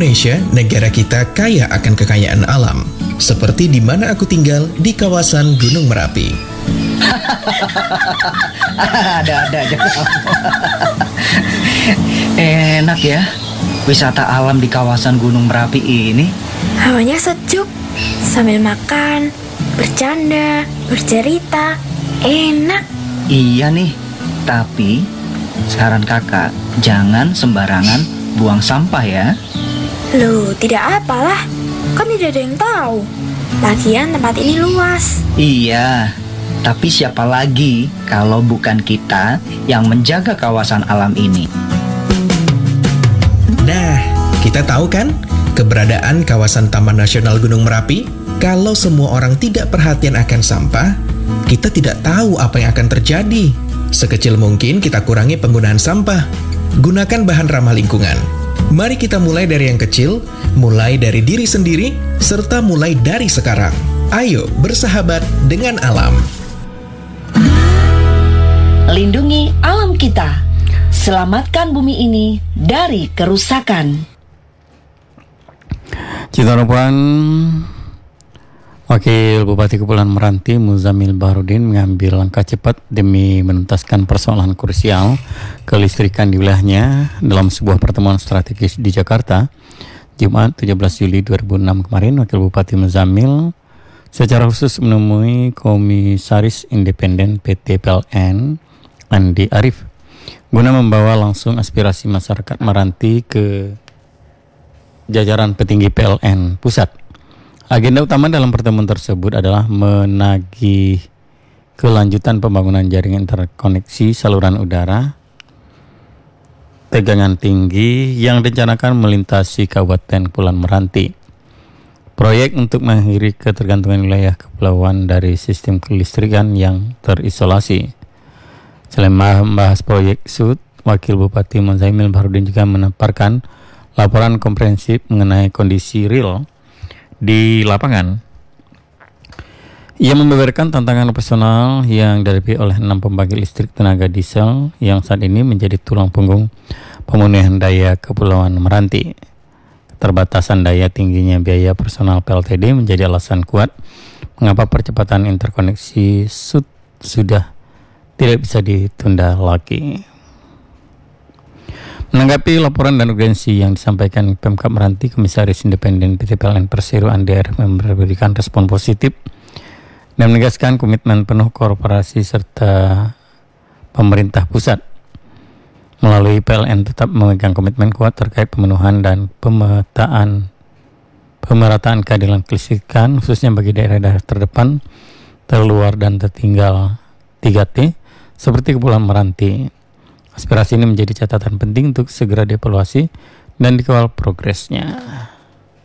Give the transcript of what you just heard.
Indonesia, negara kita kaya akan kekayaan alam, seperti di mana aku tinggal di kawasan Gunung Merapi. Ada aja. Enak ya, wisata alam di kawasan Gunung Merapi ini. Hawanya sejuk, sambil makan, bercanda, bercerita, enak. Iya nih, tapi saran kakak, jangan sembarangan buang sampah ya. Loh, tidak apalah, kan tidak ada yang tahu. Lagian tempat ini luas. Iya, tapi siapa lagi kalau bukan kita yang menjaga kawasan alam ini? Nah, kita tahu kan keberadaan kawasan Taman Nasional Gunung Merapi? Kalau semua orang tidak perhatian akan sampah, kita tidak tahu apa yang akan terjadi. Sekecil mungkin kita kurangi penggunaan sampah. Gunakan bahan ramah lingkungan. Mari kita mulai dari yang kecil, mulai dari diri sendiri, serta mulai dari sekarang. Ayo bersahabat dengan alam. Lindungi alam kita. Selamatkan bumi ini dari kerusakan. Cita harapan Wakil Bupati Kepulauan Meranti Muzamil Bahrudin mengambil langkah cepat demi menuntaskan persoalan krusial kelistrikan di wilayahnya dalam sebuah pertemuan strategis di Jakarta Jumat 17 Juli 2006 kemarin. Wakil Bupati Muzamil secara khusus menemui Komisaris Independen PT PLN Andi Arif guna membawa langsung aspirasi masyarakat Meranti ke jajaran petinggi PLN Pusat. Agenda utama dalam pertemuan tersebut adalah menagih kelanjutan pembangunan jaringan interkoneksi saluran udara tegangan tinggi yang direncanakan melintasi Kabupaten Kepulauan Meranti. Proyek untuk mengakhiri ketergantungan wilayah kepulauan dari sistem kelistrikan yang terisolasi. Selain membahas proyek SUD, Wakil Bupati Muzamil Bahrudin juga menaparkan laporan komprehensif mengenai kondisi real di lapangan. Ia membeberkan tantangan operasional yang dihadapi oleh 6 pembangkit listrik tenaga diesel yang saat ini menjadi tulang punggung pemenuhan daya Kepulauan Meranti. Keterbatasan daya, tingginya biaya personal PLTD menjadi alasan kuat mengapa percepatan interkoneksi SUD sudah tidak bisa ditunda lagi. Menanggapi laporan dan urgensi yang disampaikan Pemkab Meranti, Komisaris Independen PT PLN Persero Andi Arif memberikan respon positif dan menegaskan komitmen penuh korporasi serta pemerintah pusat. Melalui PLN tetap memegang komitmen kuat terkait pemenuhan dan pemerataan keadilan kelistrikan khususnya bagi daerah-daerah terdepan, terluar dan tertinggal 3T seperti Kepulauan Meranti. Aspirasi ini menjadi catatan penting untuk segera dievaluasi dan dikawal progresnya.